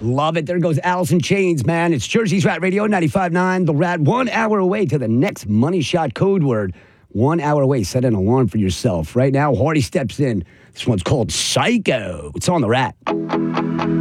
Love it. There goes Alice in Chains, man. It's Jersey's Rat Radio, 95.9. The Rat, 1 hour away to the next Money Shot code word. 1 hour away. Set an alarm for yourself. Right now, Hardy steps in. This one's called Psycho. It's on the Rat.